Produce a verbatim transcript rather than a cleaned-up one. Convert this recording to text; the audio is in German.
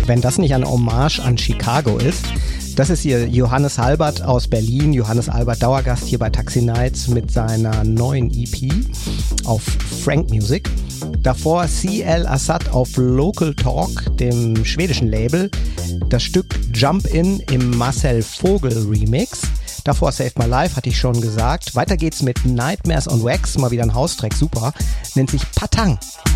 wenn das nicht eine Hommage an Chicago ist. Das ist hier Johannes Halbert aus Berlin. Johannes Halbert, Dauergast hier bei Taxi Nights mit seiner neuen E P auf Frank Music. Davor C L Assad auf Local Talk, dem schwedischen Label. Das Stück Jump In im Marcel Vogel Remix. Davor Save My Life, hatte ich schon gesagt. Weiter geht's mit Nightmares on Wax, mal wieder ein Haustrack, super. Nennt sich Patang.